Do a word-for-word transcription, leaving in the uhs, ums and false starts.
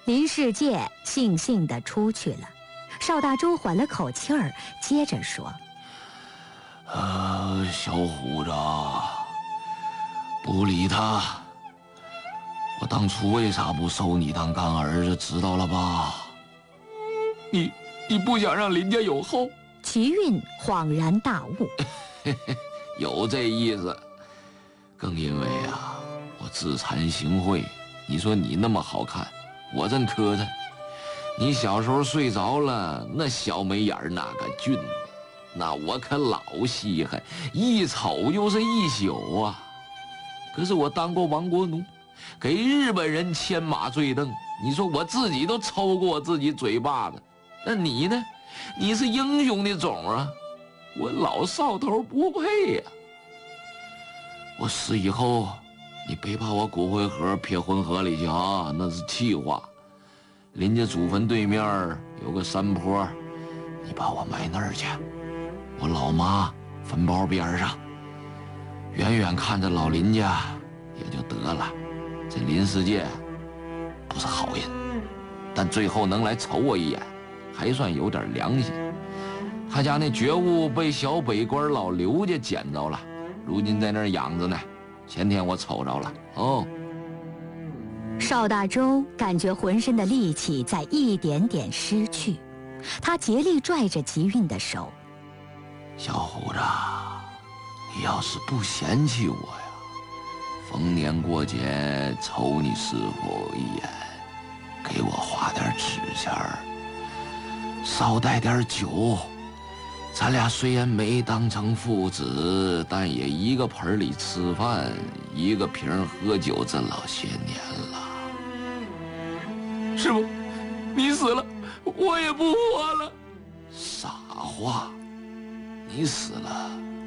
林世界悻悻地出去了。邵大周缓了口气儿，接着说：“ 呃，小虎子，不理他。我当初为啥不收你当干儿子，知道了吧？你你不想让林家有后？” 齐韵恍然大悟， 有这意思。更因为啊，我自惭形秽。你说你那么好看，我真磕碜。你小时候睡着了，那小眉眼儿那个俊子，那我可老稀罕，一瞅就是一宿啊。可是我当过亡国奴，给日本人牵马坠镫，你说我自己都抽过我自己嘴巴子。那你呢？你是英雄的种啊，我老少头不配呀、啊。我死以后，你别把我骨灰盒撇浑河里去啊，那是气话。林家祖坟对面有个山坡，你把我埋那儿去。我老妈坟包边上，远远看着老林家也就得了。这林世界不是好人，但最后能来瞅我一眼，还算有点良心。他家那觉悟被小北官老刘家捡着了，如今在那儿养着呢。前天我瞅着了。哦。 邵大周感觉浑身的力气在一点点失去，他竭力拽着吉韵的手：“ 小虎子，你要是不嫌弃我呀，逢年过节瞅你师傅一眼，给我花点纸钱儿，捎带点酒。咱俩虽然没当成父子，但也一个盆里吃饭，一个瓶喝酒，这老些年了。师傅，你死了，我也不活了。傻话，你死了